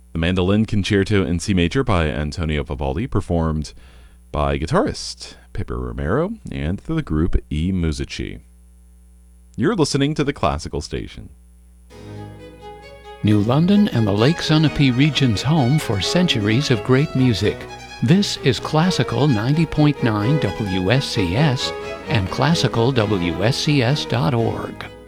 The Mandolin Concerto in C Major by Antonio Vivaldi, performed by guitarist Pepe Romero and the group I Musici. You're listening to the Classical Station. New London and the Lake Sunapee region's home for centuries of great music. This is Classical 90.9 WSCS and classicalwscs.org.